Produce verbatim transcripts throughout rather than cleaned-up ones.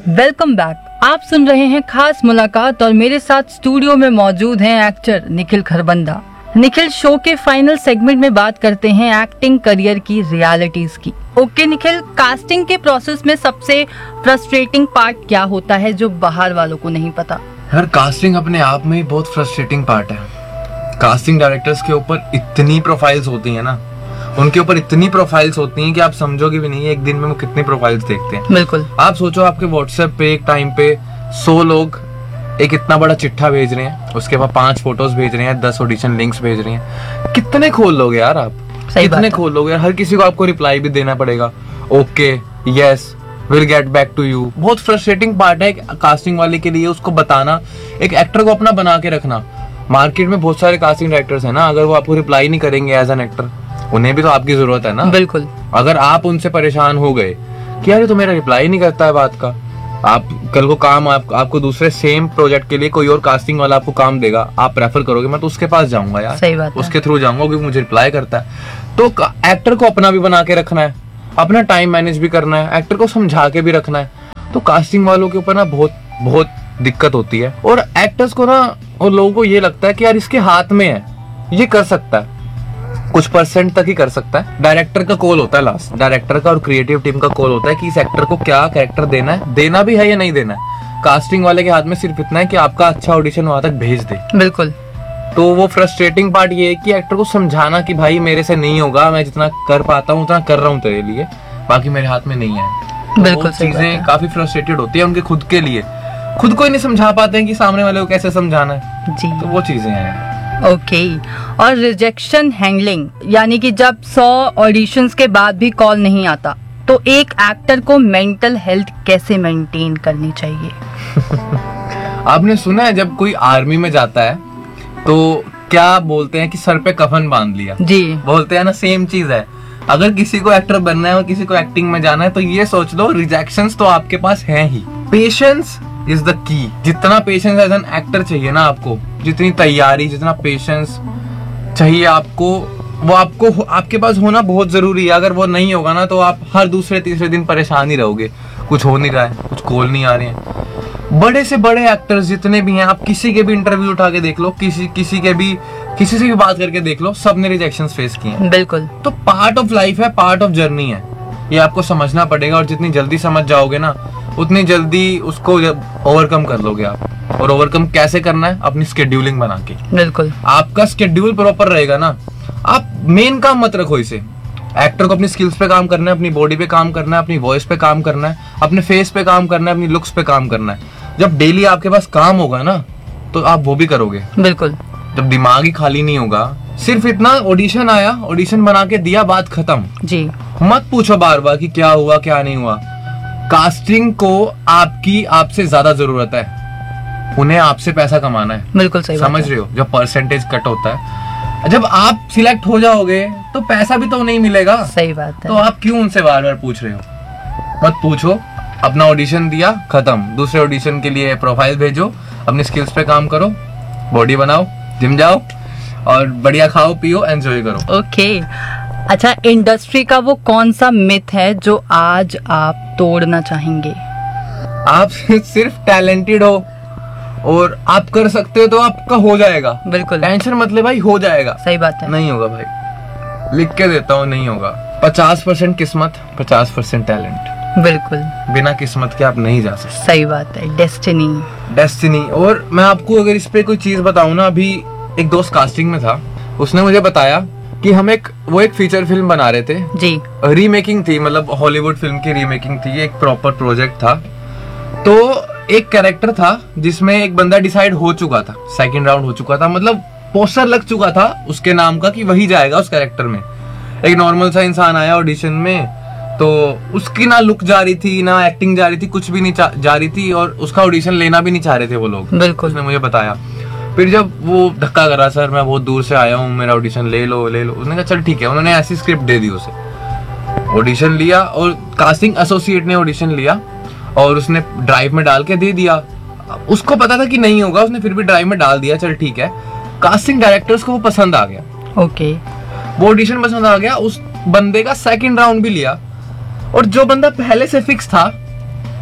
Welcome back. आप सुन रहे हैं खास मुलाकात और मेरे साथ स्टूडियो में मौजूद हैं एक्टर निखिल खरबंदा। निखिल, शो के फाइनल सेगमेंट में बात करते हैं एक्टिंग करियर की रियलिटीज की। ओके निखिल, कास्टिंग के प्रोसेस में सबसे फ्रस्ट्रेटिंग पार्ट क्या होता है जो बाहर वालों को नहीं पता? यार, कास्टिंग अपने आप में ही बहुत फ्रस्ट्रेटिंग पार्ट है। कास्टिंग डायरेक्टर्स के ऊपर इतनी प्रोफाइल्स होती है ना, उनके ऊपर इतनी प्रोफाइल्स होती हैं कि आप समझोगे भी नहीं एक दिन में वो कितनी प्रोफाइल्स देखते हैं। बिल्कुल। आप सोचो, आपके व्हाट्सएप पे एक टाइम पे सौ लोग एक इतना बड़ा चिट्ठा भेज रहे हैं, उसके बाद पांच फोटोज भेज रहे हैं, दस ऑडिशन लिंक्स भेज रहे हैं, कितने खोल लोगे यार आप? कितने खोल लोगे यार? हर किसी को आपको रिप्लाई भी देना पड़ेगा, okay yes will get back to you. बहुत फ्रस्ट्रेटिंग पार्ट है कास्टिंग वाले के लिए, उसको बताना, एक एक्टर को अपना बना के रखना। मार्केट में बहुत सारे कास्टिंग डायरेक्टर्स हैं ना, अगर वो आपको रिप्लाई नहीं करेंगे एज एन एक्टर, उन्हें भी तो आपकी जरूरत है ना। बिल्कुल। अगर आप उनसे परेशान हो गए कि यार ये तो मेरा रिप्लाई नहीं करता है बात का, आप कल को काम आप, आपको दूसरे सेम प्रोजेक्ट के लिए कोई और कास्टिंग वाला आपको काम देगा, आप प्रेफर करोगे, मैं तो उसके पास जाऊंगा यार। सही बात है। उसके थ्रू जाऊंगा क्योंकि मुझे रिप्लाई करता है। तो एक्टर को अपना भी बना के रखना है, अपना टाइम मैनेज भी करना है, एक्टर को समझा के भी रखना है। तो कास्टिंग वालों के ऊपर ना बहुत बहुत दिक्कत होती है। और एक्टर्स को ना, और लोगों को ये लगता है कि यार इसके हाथ में है, ये कर सकता है, कुछ परसेंट तक ही कर सकता है। डायरेक्टर का कॉल होता है लास्ट, डायरेक्टर का और क्रिएटिव टीम का कॉल होता है कि इस एक्टर को क्या कैरेक्टर देना है, देना भी है या नहीं देना है। कास्टिंग वाले के हाथ में सिर्फ इतना है कि आपका अच्छा ऑडिशन वहां तक भेज दे। बिल्कुल। तो वो फ्रस्ट्रेटिंग पार्ट ये है कि एक्टर को समझाना कि भाई मेरे से नहीं होगा, मैं जितना कर पाता हूँ उतना कर रहा हूँ तेरे लिए, बाकी मेरे हाथ में नहीं है। बिल्कुल। चीजें काफी फ्रस्ट्रेटेड होती है उनके खुद के लिए, खुद को ही नहीं समझा पाते हैं कि सामने वाले को कैसे समझाना है जी। तो वो चीजें हैं। Okay okay. और रिजेक्शन हैंडलिंग, यानी कि जब सौ ऑडिशंस के बाद भी कॉल नहीं आता तो एक एक्टर को मेंटल हेल्थ कैसे मेंटेन करनी चाहिए? आपने सुना है जब कोई आर्मी में जाता है तो क्या बोलते हैं कि सर पे कफन बांध लिया जी, बोलते हैं ना, सेम चीज है। अगर किसी को एक्टर बनना है और किसी को एक्टिंग में जाना है तो ये सोच लो रिजेक्शंस तो आपके पास है ही। Patience is the key. जितना पेशेंस एज एन एक्टर चाहिए ना आपको, जितनी तैयारी, जितना पेशेंस चाहिए आपको, वो आपको आपके पास होना बहुत जरूरी है। अगर वो नहीं होगा ना तो आप हर दूसरे तीसरे दिन परेशान ही रहोगे, कुछ हो नहीं रहा है, कुछ कॉल नहीं आ रहे हैं। बड़े से बड़े एक्टर्स जितने भी हैं, आप किसी के भी इंटरव्यू उठा के देख लो, किसी किसी के भी किसी से भी बात करके देख लो, सबने रिजेक्शंस फेस किए हैं। बिल्कुल। तो पार्ट ऑफ लाइफ है, पार्ट ऑफ जर्नी है, ये आपको समझना पड़ेगा। और जितनी जल्दी समझ जाओगे ना उतनी जल्दी उसको ओवरकम कर लोगे आप। और ओवरकम कैसे करना है? अपनी स्केड्यूलिंग बना के। बिल्कुल। आपका स्केड्यूल प्रॉपर रहेगा ना, आप मेन काम मत रखो इसे। एक्टर को अपनी स्किल्स पे काम करना है, अपनी बॉडी पे काम करना है, अपनी वॉइस पे काम करना है, अपने फेस पे काम करना है, अपनी लुक्स पे काम करना है। जब डेली आपके पास काम होगा ना तो आप वो भी करोगे। बिल्कुल। जब दिमाग ही खाली नहीं होगा, सिर्फ इतना ऑडिशन आया, ऑडिशन बना के दिया, बात खत्म जी। मत पूछो बार बार कि क्या हुआ क्या नहीं हुआ। कास्टिंग को आपकी आपसे ज्यादा जरूरत है, उन्हें आपसे पैसा कमाना है। बिल्कुल सही। समझ रहे हो? जब परसेंटेज कट होता है, जब आप सिलेक्ट हो जाओगे तो पैसा भी तो नहीं मिलेगा। सही बात है। तो आप क्यों उनसे बार बार पूछ रहे हो? मत पूछो। अपना ऑडिशन दिया, खत्म। दूसरे ऑडिशन के लिए प्रोफाइल भेजो, अपनी स्किल्स पे काम करो, बॉडी बनाओ, जिम जाओ और बढ़िया खाओ पियो, एंजॉय करो। ओके। अच्छा, इंडस्ट्री का वो कौन सा मिथ है जो आज आप तोड़ना चाहेंगे? आप सिर्फ टैलेंटेड हो और आप कर सकते हो तो आपका हो जाएगा। बिल्कुल। टेंशन मत ले भाई, हो जाएगा। सही बात है। नहीं होगा भाई, लिख के देता हूँ, नहीं होगा। पचास परसेंट किस्मत, पचास परसेंट टैलेंट। बिल्कुल। बिना किस्मत के आप नहीं जा सकते। सही बात है। डेस्टिनी। डेस्टिनी। और मैं आपको अगर इस पे कोई चीज बताऊं ना, अभी एक दोस्त कास्टिंग में था, उसने मुझे बताया कि हम एक वो एक फीचर फिल्म बना रहे थे जी। रीमेकिंग थी, मतलब हॉलीवुड फिल्म की रीमेकिंग थी, एक प्रॉपर प्रोजेक्ट था। तो एक कैरेक्टर था जिसमें एक बंदा डिसाइड हो चुका था, सेकंड राउंड हो चुका था, मतलब पोस्टर लग चुका था उसके नाम का कि वही जाएगा उस कैरेक्टर में। एक नॉर्मल सा इंसान आया ऑडिशन में, तो उसकी ना लुक जा रही थी, ना एक्टिंग जा रही थी, कुछ भी नहीं जा रही थी, और उसका ऑडिशन लेना भी नहीं चाह रहे थे वो लोग। बिल्कुल। उसने मुझे बताया। फिर जब वो धक्का करा, सर मैं बहुत दूर से आया हूँ, मेरा ऑडिशन ले लो ले लो। उसने कहा चल ठीक है। उन्होंने ऐसी स्क्रिप्ट दे दी उसे, ऑडिशन लिया, और कास्टिंग एसोसिएट ने ऑडिशन लिया और उसने ड्राइव में डाल के दे दिया। उसको पता था कि नहीं होगा, उसने फिर भी ड्राइव में डाल दिया, चल ठीक है। कास्टिंग डायरेक्टर्स को वो पसंद आ गया। ओके। वो ऑडिशन पसंद आ गया, उस बंदे का सेकंड राउंड भी लिया, और जो बंदा पहले से फिक्स था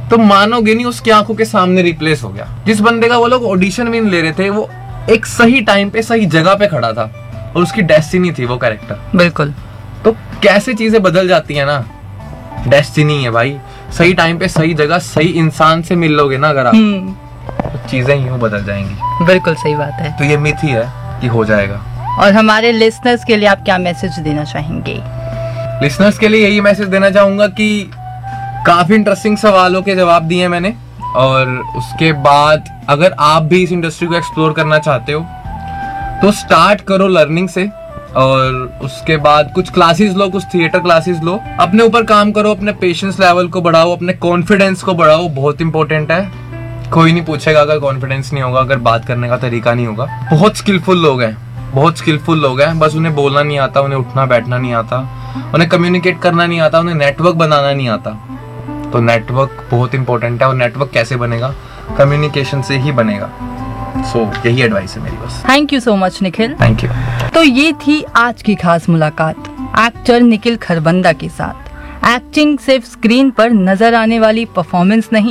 तो मानोगे नहीं, उसकी आंखों के सामने रिप्लेस हो गया। जिस बंदे का वो लोग ऑडिशन भी नहीं ले रहे थे, वो एक सही टाइम पे सही जगह पे खड़ा था और उसकी डेस्टिनी थी वो कैरेक्टर। बिल्कुल। तो कैसे चीजें बदल जाती है ना, डेस्टिनी है भाई। सही टाइम पे सही जगह सही इंसान से मिल लोगे ना अगर आप, तो चीजें यूं बदल जाएंगी। बिल्कुल सही बात है। तो ये मिथ ही है कि हो जाएगा। और हमारे लिसनर्स के लिए आप क्या मैसेज देना चाहेंगे? लिसनर्स के लिए यही मैसेज देना चाहूंगा कि काफी इंटरेस्टिंग सवालों के जवाब दिए मैंने, और उसके बाद अगर आप भी इस इंडस्ट्री को एक्सप्लोर करना चाहते हो तो स्टार्ट करो लर्निंग से, और उसके बाद कुछ क्लासेस लो, कुछ थिएटर क्लासेस लो, अपने ऊपर काम करो, अपने पेशेंस लेवल को बढ़ाओ, अपने कॉन्फिडेंस को बढ़ाओ, बहुत इंपॉर्टेंट है। कोई नहीं पूछेगा अगर कॉन्फिडेंस नहीं होगा, अगर बात करने का तरीका नहीं होगा। बहुत स्किलफुल लोग हैं, बहुत स्किलफुल लोग हैं, बस उन्हें बोलना नहीं आता, उन्हें उठना बैठना नहीं आता, उन्हें कम्युनिकेट करना नहीं आता, उन्हें नेटवर्क बनाना नहीं आता। तो नेटवर्क बहुत इंपॉर्टेंट है, और नेटवर्क कैसे बनेगा? कम्युनिकेशन से ही बनेगा। सो so, यही एडवाइस है मेरी बस। Thank you so much Nikhil. Thank you. तो ये थी आज की खास मुलाकात एक्टर निखिल खरबंदा के साथ। एक्टिंग सिर्फ स्क्रीन पर नजर आने वाली परफॉर्मेंस नहीं,